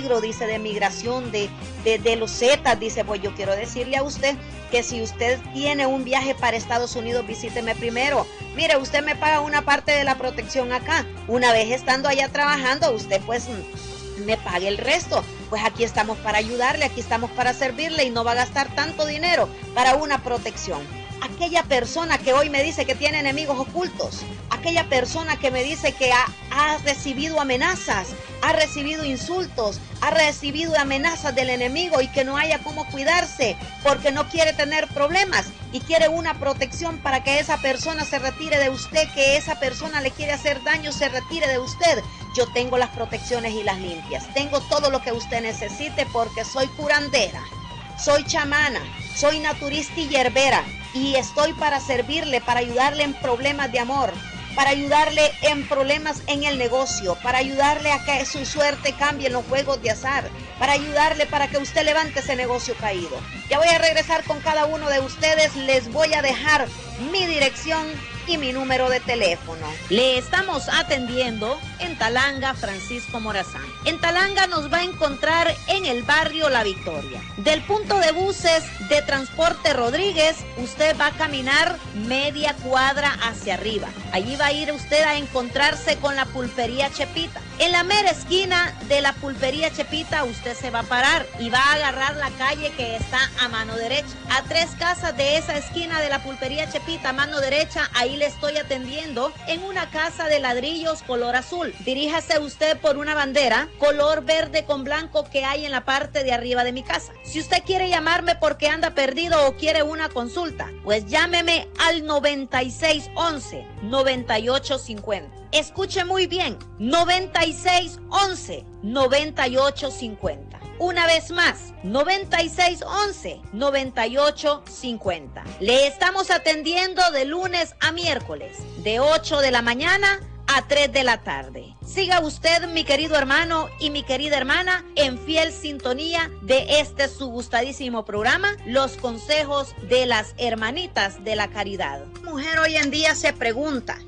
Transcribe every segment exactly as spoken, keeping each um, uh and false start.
peligro, dice, de migración, de, de, de los Zetas, dice, pues yo quiero decirle a usted que si usted tiene un viaje para Estados Unidos, visíteme primero. Mire, usted me paga una parte de la protección acá. Una vez estando allá trabajando, usted pues me pague el resto. Pues aquí estamos para ayudarle, aquí estamos para servirle y no va a gastar tanto dinero para una protección. Aquella persona que hoy me dice que tiene enemigos ocultos, aquella persona que me dice que ha, ha recibido amenazas, ha recibido insultos, ha recibido amenazas del enemigo y que no haya cómo cuidarse porque no quiere tener problemas y quiere una protección para que esa persona se retire de usted, que esa persona le quiere hacer daño, se retire de usted. Yo tengo las protecciones y las limpias, tengo todo lo que usted necesite porque soy curandera, soy chamana, soy naturista y hierbera. Y estoy para servirle, para ayudarle en problemas de amor, para ayudarle en problemas en el negocio, para ayudarle a que su suerte cambie en los juegos de azar, para ayudarle para que usted levante ese negocio caído. Ya voy a regresar con cada uno de ustedes, les voy a dejar mi dirección y mi número de teléfono. Le estamos atendiendo en Talanga, Francisco Morazán. En Talanga nos va a encontrar en el barrio La Victoria. Del punto de buses de Transporte Rodríguez, usted va a caminar media cuadra hacia arriba. Allí va a ir usted a encontrarse con la pulpería Chepita. En la mera esquina de la pulpería Chepita, usted se va a parar y va a agarrar la calle que está a mano derecha. A tres casas de esa esquina de la pulpería Chepita, a mano derecha, ahí le estoy atendiendo en una casa de ladrillos color azul. Diríjase usted por una bandera color verde con blanco que hay en la parte de arriba de mi casa. Si usted quiere llamarme porque anda perdido o quiere una consulta, pues llámeme al noventa y seis once, noventa y ocho cincuenta. Escuche muy bien, noventa y seis once, noventa y ocho cincuenta. Una vez más, noventa y seis once, noventa y ocho cincuenta. Le estamos atendiendo de lunes a miércoles, de ocho de la mañana a tres de la tarde. Siga usted, mi querido hermano y mi querida hermana, en fiel sintonía de este su gustadísimo programa, Los Consejos de las Hermanitas de la Caridad. La mujer hoy en día se pregunta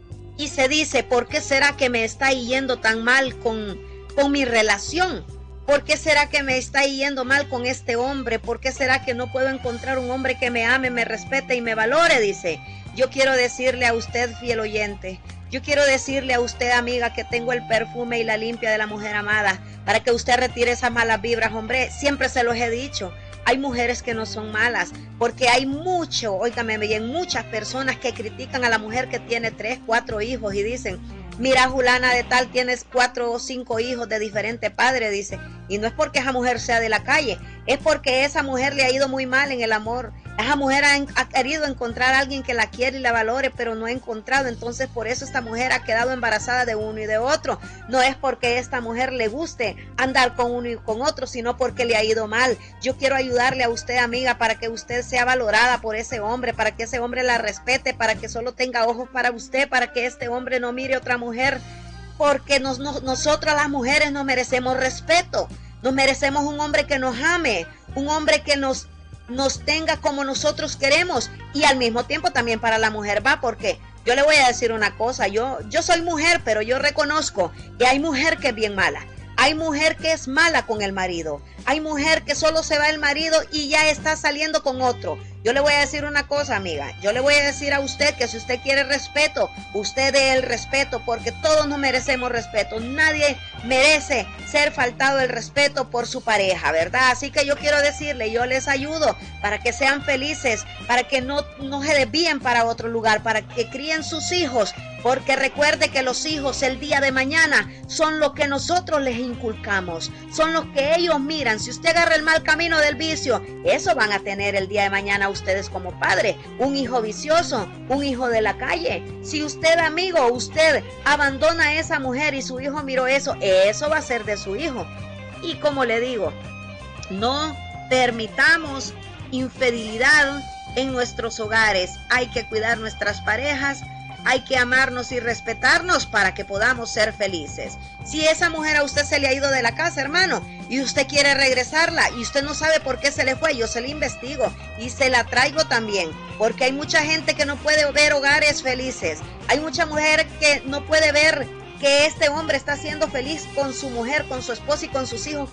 y se dice, ¿por qué será que me está yendo tan mal con, con mi relación? ¿Por qué será que me está yendo mal con este hombre? ¿Por qué será que no puedo encontrar un hombre que me ame, me respete y me valore? Dice, yo quiero decirle a usted, fiel oyente, yo quiero decirle a usted, amiga, que tengo el perfume y la limpia de la mujer amada, para que usted retire esas malas vibras, hombre. Siempre se los he dicho, hay mujeres que no son malas, porque hay mucho, óigame bien, muchas personas que critican a la mujer que tiene tres, cuatro hijos y dicen, mira, Julana de tal, tienes cuatro o cinco hijos de diferente padre, dice. Y no es porque esa mujer sea de la calle, es porque esa mujer le ha ido muy mal en el amor. Esa mujer ha, ha querido encontrar a alguien que la quiere y la valore, pero no ha encontrado. Entonces por eso esta mujer ha quedado embarazada de uno y de otro. No es porque esta mujer le guste andar con uno y con otro, sino porque le ha ido mal. Yo quiero ayudarle a usted, amiga, para que usted sea valorada por ese hombre, para que ese hombre la respete, para que solo tenga ojos para usted, para que este hombre no mire a otra mujer, porque nos, nos, nosotras las mujeres nos merecemos respeto, nos merecemos un hombre que nos ame, un hombre que nos, nos tenga como nosotros queremos, y al mismo tiempo también para la mujer va, porque yo le voy a decir una cosa, yo, yo soy mujer, pero yo reconozco que hay mujer que es bien mala. Hay mujer que es mala con el marido. Hay mujer que solo se va el marido y ya está saliendo con otro. Yo le voy a decir una cosa, amiga. Yo le voy a decir a usted que si usted quiere respeto, usted dé el respeto, porque todos nos merecemos respeto. Nadie merece ser faltado el respeto por su pareja, ¿verdad? Así que yo quiero decirle, yo les ayudo para que sean felices, para que no, no se desvíen para otro lugar, para que críen sus hijos, porque recuerde que los hijos el día de mañana son lo que nosotros les inculcamos, son los que ellos miran. Si usted agarra el mal camino del vicio, eso van a tener el día de mañana ustedes como padre, un hijo vicioso, un hijo de la calle. Si usted, amigo, usted abandona a esa mujer y su hijo miró eso, eso va a ser de su hijo. Y como le digo, no permitamos infidelidad en nuestros hogares. Hay que cuidar nuestras parejas, hay que amarnos y respetarnos para que podamos ser felices. Si esa mujer a usted se le ha ido de la casa, hermano, y usted quiere regresarla y usted no sabe por qué se le fue, yo se la investigo y se la traigo también, porque hay mucha gente que no puede ver hogares felices. Hay mucha mujer que no puede ver que este hombre está siendo feliz con su mujer, con su esposa y con sus hijos.